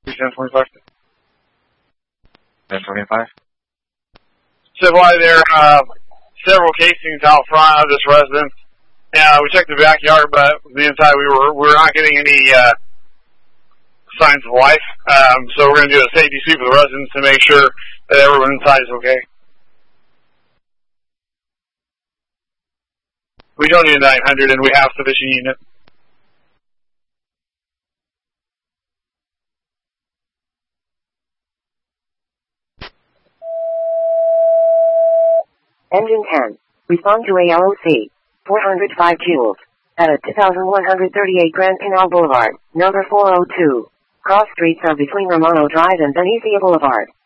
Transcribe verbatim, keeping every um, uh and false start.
ten twenty-five. ten twenty-five. Supply there, uh, several casings out front of this residence. Yeah, we checked the backyard, but the inside we were we were not getting any uh, signs of life. Um, so we're going to do a safety sweep of the residence to make sure that everyone inside is okay. We don't need a nine hundred, and we have sufficient unit. Engine ten. Respond to A L O C. four hundred five joules. At two thousand one hundred thirty-eight Grand Canal Boulevard, number four oh two. Cross streets are between Romano Drive and Benicia Boulevard.